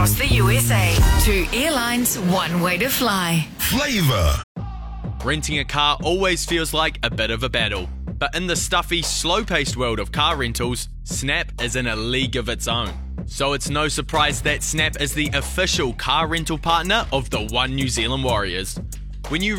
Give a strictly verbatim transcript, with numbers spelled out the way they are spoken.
across the U S A. Two airlines, one way to fly. Flavour. Renting a car always feels like a bit of a battle. But in the stuffy, slow-paced world of car rentals, Snap is in a league of its own. So it's no surprise that Snap is the official car rental partner of the One New Zealand Warriors. When you